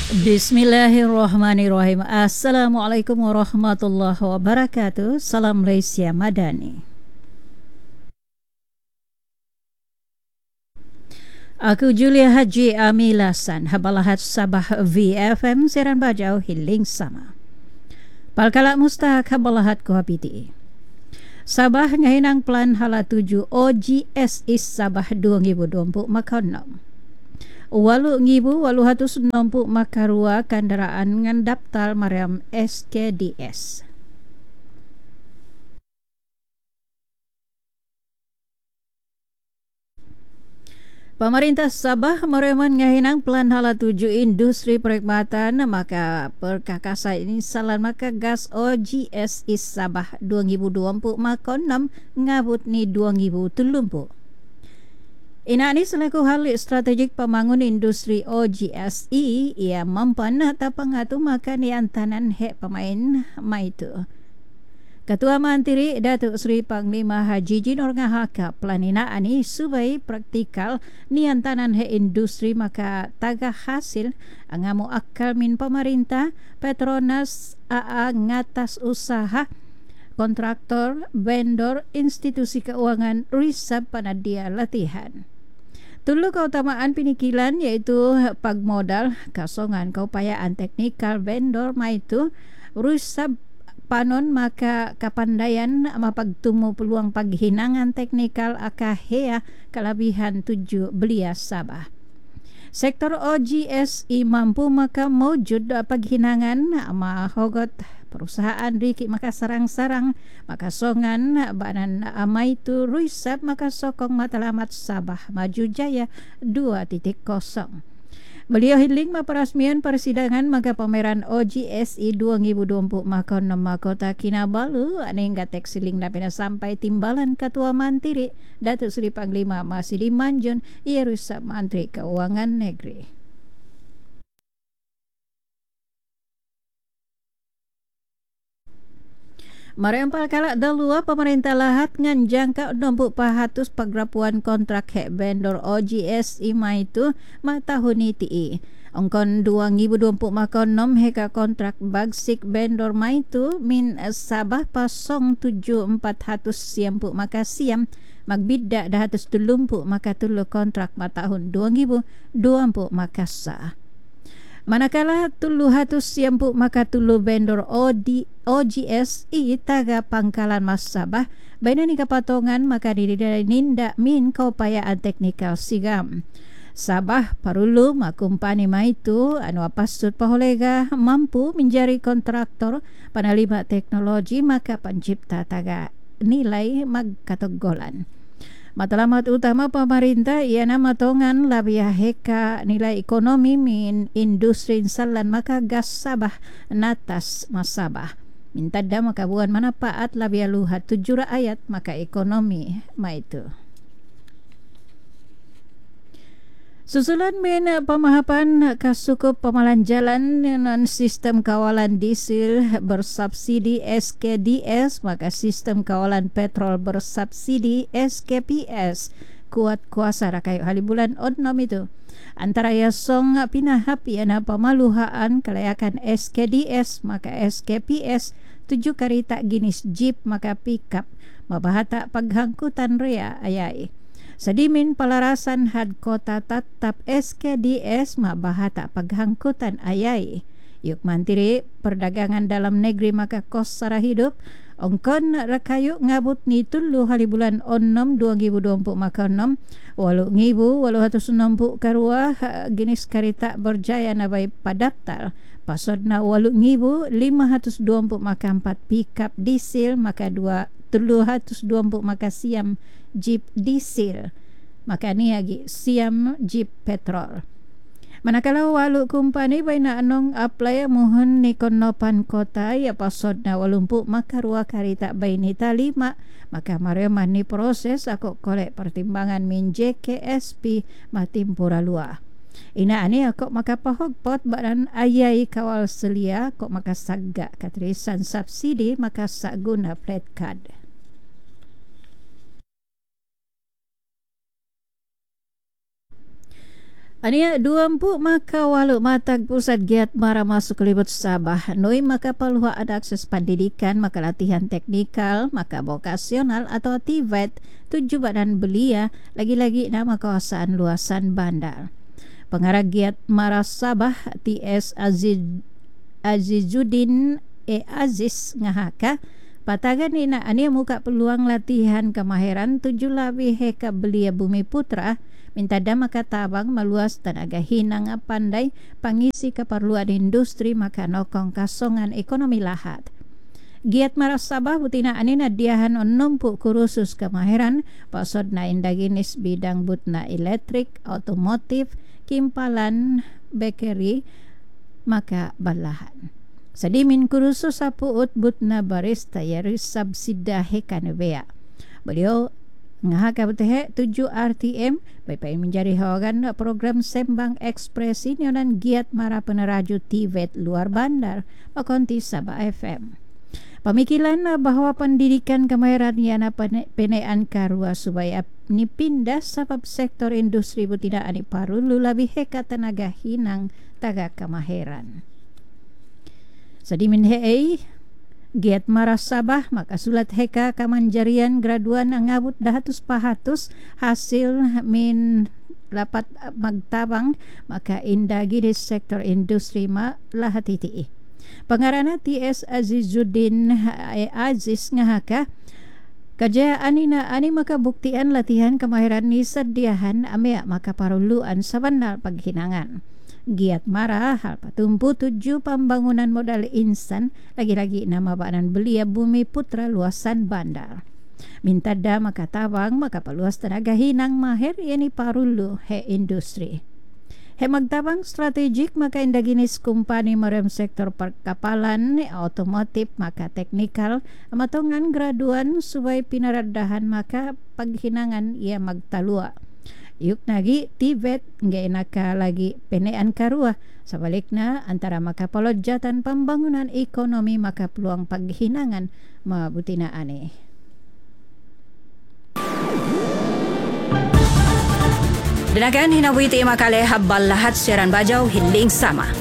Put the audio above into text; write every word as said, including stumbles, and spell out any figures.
Bismillahirrahmanirrahim. Assalamualaikum warahmatullahi wabarakatuh. Salam Malaysia Madani. Aku Julia Haji Amilasan, Habalahat Sabah V F M Seran Bajau Hiling Sama. Palkalak mustahak Habalahat Kuhapiti. Sabah ngahinang plan hala tuju O G S is Sabah dua ribu dua puluh makonam. Walu ngibu walu hatus nompu makarua kendaraan ngan daftar Mariam S K D S. Pemerintah Sabah mereman ngahinang plan hala tuju industri perkhidmatan maka perkakasan ini salan maka gas O G S is Sabah dua ribu dua puluh makon enam ngabut ni dua ribu tiga puluh. Ina ni selaku hal strategik pembangun industri O G S I ia mampan atau pengatu makan yantanan hek pemain maitu. Ketua Mantiri Datuk Seri Panglima Haji Jinor ngahaka planina ani subai praktikal niantanan hek industri maka taga hasil angamu akal min pemerintah Petronas A A ngatas usaha kontraktor, vendor, institusi keuangan, riset panadia latihan. Tulu keutamaan pinikilan iaitu pagmodal, kasongan keupayaan teknikal vendor maitu, riset panon maka kapandaian mapagtumu peluang paghinangan teknikal akahea kelebihan tuju belia Sabah. Sektor O G S I mampu maka mewujud paghinangan mahogot perusahaan riki maka sarang-sarang maka songan banan amai tu ruisap maka sokong matlamat Sabah maju jaya dua titik kosong. Beliau hiling maperasmian persidangan maka pameran O G S I dua ribu dua puluh makon nama Kota Kinabalu anehingga teksiling dapina sampai timbalan Ketua Mantiri Datuk Seri Panglima Masidi Manjun ia rusak Menteri Keuangan Negeri. Merempal kalak dalua pemerintah lahat ngan jangka nombuk pahatus pagrapuan kontrak hek vendor O G S I maitu ma tahun iti. Ongkon dua ribu dua puluh makon nom heka kontrak bagsik vendor maitu min Sabah pasong tujuh empat hatus siampu maka siam magbida dah hatus tulumpu maka tulu kontrak ma tahun dua ribu dua puluh maka sah. Manakala tulu hatus siampu maka tulu vendor O G S I taga pangkalan mas Sabah baina ni kapatongan maka dididai ninda min keupayaan teknikal sigam. Sabah parulu makumpani maitu anu pasut paholega mampu menjadi kontraktor panalima teknologi maka pencipta taga nilai magkatogolan. Matlamat utama pemerintah iana matongan labiah heka nilai ekonomi min industri insalan maka gas Sabah natas mas Sabah. Minta dah maka buan manfaat labiah luhat tujuh rakyat maka ekonomi maitu. Susulan min pemahapan kasukup pemalan jalan non sistem kawalan diesel bersubsidi S K D S maka sistem kawalan petrol bersubsidi S K P S kuat kuasa rakai hali bulan odnom itu antara yasong pinahap iana pemaluhaan kelayakan S K D S maka S K P S tujuh karita jenis jeep maka pickup mabahata paghangkutan rea ayai. Sedimin pelarasan had kota tatap S K D S mabahata paghangkutan ayai. Yuk Mantiri Perdagangan Dalam Negeri maka kos sara hidup ongkon rakayu ngabut ni tulu hari bulan onnom dua ribu dua puluh maka enam walu ngibu walu hatus nompu karua jenis karita berjaya nabai padaftar pasodna walu ngibu lima hatus dua puluh maka empat pickup diesel maka dua tulu hatus dua puluh maka siam jeep diesel maka ni lagi siam jeep petrol. Manakala walu kumpani baina anong apply mohon ni konopan kota ya pasod na walumpu maka rua karita bainita lima maka mareman ni proses aku kolek pertimbangan min J K S P matimpura lua. Ina ani aku maka pahogpot badan ayai kawal selia kok maka sagga katrisan subsidi maka saguna flat card. Ania dua empuk maka walau matag pusat giat mara masuk kelibut Sabah noi maka peluang ada akses pendidikan maka latihan teknikal maka vokasional atau T V E T tujuh badan belia lagi-lagi nama kawasan luasan bandar. Pengarah giat mara Sabah T S Aziz Azizuddin E Aziz ngahaka patagan ina ania muka peluang latihan kemahiran tujuh labih heka belia Bumi Putra minta dama katabang meluas tenaga hinang pandai pangisi keperluan industri maka nokong kasongan ekonomi lahat. Giat maras Sabah butina anina diahan onompuk kursus kemahiran pasod na indaginis bidang butna elektrik, otomotif, kimpalan, bakery maka balahan. Sadimin kursus sapuut butna barista yari subsida hekan bea. Beliau ngahaka betehe tujuh R T M baik menjadi hawagan program sembang ekspresi nyonan giat mara peneraju T V E T luar bandar makonti Sabah F M. Pemikiran bahwa pendidikan kemahiran yana penean karua supaya ni pindah sebab sektor industri butina ani paru lebih heka tenaga hinang taga kemahiran. Sadimin hei giat maras Sabah maka sulat heka kamanjarian graduan ngabut dahatus pahatus hasil min lapat magtabang maka indagi di sektor industri ma lahatiti. Pengarana T S Azizuddin Aziz ngahaka kajayaan ina ani maka buktian latihan kemahiran ni sediahan amea maka paruluan sabandal paghinangan. Giat mara hal patumpu tujuh pembangunan modal instan lagi-lagi nama banan belia Bumi Putra luasan bandar. Minta da maka tabang maka peluas tenaga hinang mahir yani parulu he industri. He magtabang strategik maka indaginis kumpani merem sektor perkapalan otomotif maka teknikal amatongan graduan subai pinaradahan maka paghinangan ia magtalua. Yuk nagi T V E T nggak enaka lagi penean karua sebaliknya antara maka pelojatan pembangunan ekonomi maka peluang paghinangan mabutina aneh. Dinagan hinawiti makale habal lahat siaran bajau hiling sama.